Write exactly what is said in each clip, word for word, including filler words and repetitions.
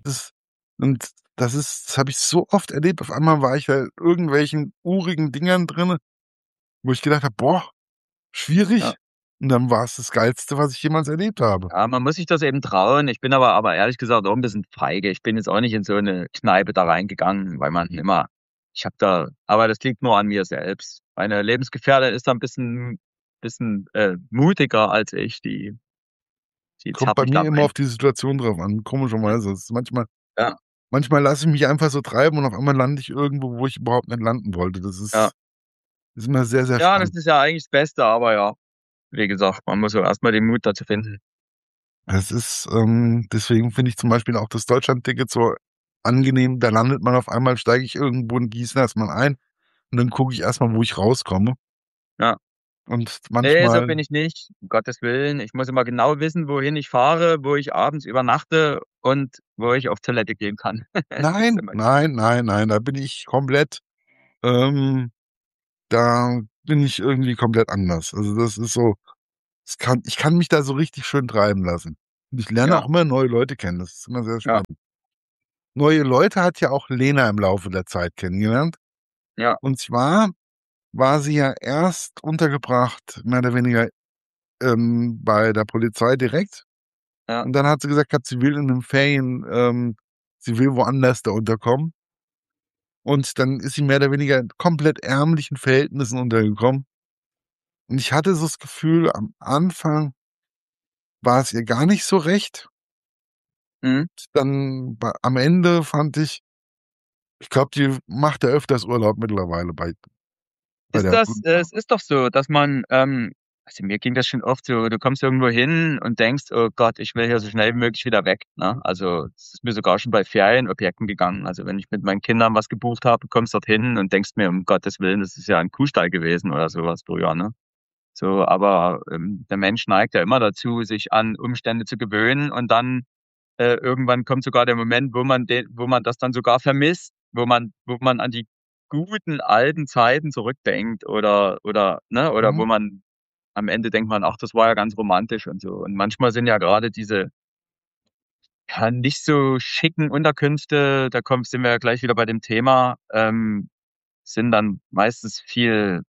Das und das ist das habe ich so oft erlebt. Auf einmal war ich da in irgendwelchen urigen Dingern drinne, wo ich gedacht habe: „Boah, Ja. schwierig." Und dann war's das Geilste, was ich jemals erlebt habe. Ja, man muss sich das eben trauen. Ich bin aber aber ehrlich gesagt auch 'n bisschen feige. Ich bin jetzt auch nicht in so 'ne Kneipe da reingegangen, weil man immer ich habe da aber das liegt nur an mir selbst. Meine Lebensgefährtin ist da 'n bisschen bisschen, äh, mutiger als ich, die die Kommt zerrt bei mich da mir immer rein. auf die Situation drauf an, Hm. komischerweise. Es ist manchmal Ja. manchmal lasse ich mich einfach so treiben und auf einmal lande ich irgendwo, wo ich überhaupt nicht landen wollte. Das Ja. ist ist immer sehr, sehr Ja, das spannend. ist ja eigentlich das Beste, aber ja, wie gesagt, man muss ja erst mal den Mut dazu finden. Es ist, ähm deswegen finde ich zum Beispiel auch das Deutschlandticket so angenehm. Da landet man auf einmal steige ich irgendwo in Gießen erst mal ein und dann gucke ich erst mal, wo ich rauskomme. Ja. Und Ne, so manchmal bin ich nicht, um Gottes Willen. Ich muss immer genau wissen, wohin ich fahre, wo ich abends übernachte und wo ich auf Toilette gehen kann. Das ist Nein, immer nein, nein, nein, da bin ich komplett ähm, da bin ich irgendwie komplett anders. Also, das ist so es kann ich kann mich da so richtig schön treiben lassen. Und ich lerne Ja. auch immer neue Leute kennen. Das ist immer sehr Ja. spannend. Neue Leute hat ja auch Lena im Laufe der Zeit kennengelernt. Ja. Und zwar war sie ja erst untergebracht, mehr oder weniger, ähm, bei der Polizei direkt. Ja. Und dann hat sie gesagt gehabt, sie will in den Ferien ähm, sie will woanders da unterkommen. Und dann ist sie mehr oder weniger in komplett ärmlichen Verhältnissen untergekommen. Und ich hatte so das Gefühl, am Anfang war es ihr gar nicht so recht. Mhm. Dann ba am Ende fand ich ich glaube, die macht ja öfters Urlaub mittlerweile bei bei Ist der das äh, es ist doch so, dass man ähm, also, mir ging das schon oft so, du kommst irgendwo hin und denkst: „Oh Gott, ich will hier so schnell wie möglich wieder weg“, ne? Also, es ist mir sogar schon bei Ferienobjekten gegangen. Also, wenn ich mit meinen Kindern was gebucht habe, du kommst dorthin und denkst mir: „Um Gottes Willen, das ist ja 'n Kuhstall gewesen“ oder so was früher, ne? So, aber, ähm, der Mensch neigt ja immer dazu, sich an Umstände zu gewöhnen und dann, äh, irgendwann kommt sogar der Moment, wo man de wo man das dann sogar vermisst, wo man wo man an die guten alten Zeiten zurückdenkt oder oder ne, oder wo Mhm. man am Ende denkt man: „Ach, das war ja ganz romantisch“ und so. Und manchmal sind ja grade diese ja, nicht so schicken Unterkünfte, da kommen sind wir ja gleich wieder bei dem Thema, ähm, sind dann meistens viel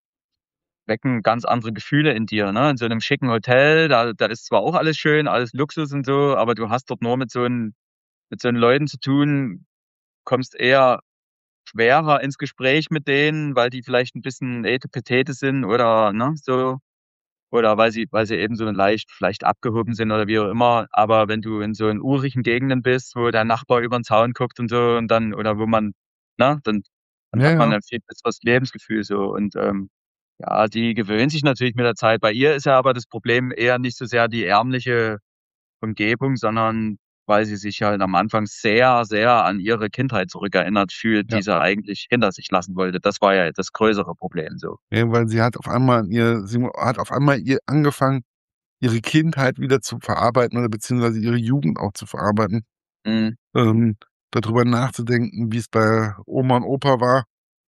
wecken ganz andere Gefühle in dir, ne? In so 'nem schicken Hotel, da da ist zwar auch alles schön, alles Luxus und so, aber du hast dort nur mit so 'n mit so 'n Leuten zu tun, kommst eher schwerer ins Gespräch mit denen, weil die vielleicht 'n bisschen etepetete sind oder, ne, so oder weil sie weil sie eben so leicht vielleicht abgehoben sind oder wie auch immer. Aber wenn du in so in urigen Gegenden bist, wo der Nachbar übern Zaun guckt und so und dann oder wo man ne, dann dann Ja, hat man ja. ein viel besseres Lebensgefühl so und, ähm, ja, die gewöhnt sich natürlich mit der Zeit. Bei ihr ist ja aber das Problem eher nicht so sehr die ärmliche Umgebung, sondern weil sie sich halt am Anfang sehr, sehr an ihre Kindheit zurückerinnert fühlt, Ja. die sie eigentlich hinter sich lassen wollte. Das war ja das größere Problem so. Ja, weil sie hat auf einmal ihr sie hat auf einmal ihr angefangen, ihre Kindheit wieder zu verarbeiten oder beziehungsweise ihre Jugend auch zu verarbeiten. Mhm. Ähm, da drüber nachzudenken, wie's bei Oma und Opa war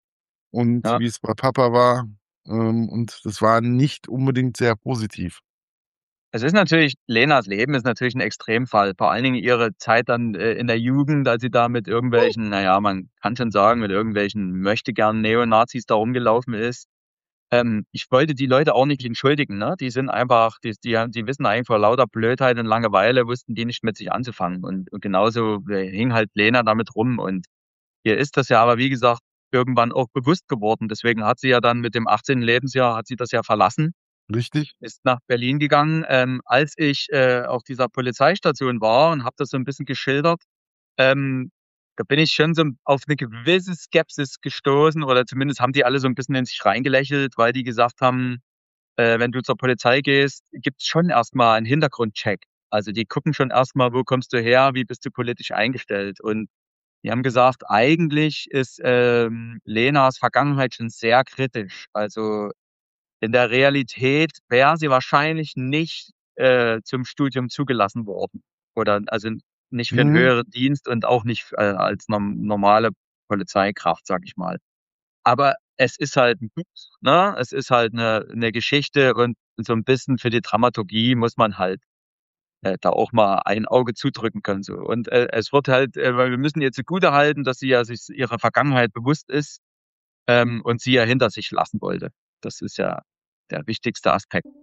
und Ja. wie's bei Papa war. Ähm, und das war nicht unbedingt sehr positiv. Es ist natürlich Lenas Leben ist natürlich 'n Extremfall, vor allen Dingen ihre Zeit dann, äh, in der Jugend, als sie da mit irgendwelchen na ja, man kann schon sagen, mit irgendwelchen Möchtegern-Neonazis da rumgelaufen ist. Ähm, ich wollte die Leute auch nicht entschuldigen, ne? Die sind einfach die die haben die wissen eigentlich vor lauter Blödheit und Langeweile wussten die nicht mit sich anzufangen. Und und genauso, äh, hing halt Lena damit rum. Und ihr ist das ja aber, wie gesagt, irgendwann auch bewusst geworden. Deswegen hat sie ja dann mit dem achtzehnten Lebensjahr hat sie das ja verlassen Richtig. ist nach Berlin gegangen. Ähm, als ich, äh, auf dieser Polizeistation war und habe das so 'n bisschen geschildert, ähm, da bin ich schon so auf 'ne gewisse Skepsis gestoßen oder zumindest haben die alle so 'n bisschen in sich reingelächelt, weil die gesagt haben, äh, wenn du zur Polizei gehst, gibt's schon erst mal 'n Hintergrundcheck. Also, die gucken schon erst mal, wo kommst du her, wie bist du politisch eingestellt? Und die haben gesagt, eigentlich ist, ähm, Lenas Vergangenheit schon sehr kritisch. Also, in der Realität wäre sie wahrscheinlich nicht, äh, zum Studium zugelassen worden oder also, nicht für 'n Mhm. höheren Dienst und auch nicht, äh, als norm normale Polizeikraft, sage ich mal. Aber es ist halt 'n Buch, ne? Es ist halt 'ne 'ne Geschichte und so 'n bisschen für die Dramaturgie muss man halt äh, da auch mal ein Auge zudrücken können, so. Und, äh, es wird halt äh, weil wir müssen ihr zugutehalten, dass sie ja sich ihrer Vergangenheit bewusst ist, ähm, und sie ja hinter sich lassen wollte. Das ist ja der wichtigste Aspekt.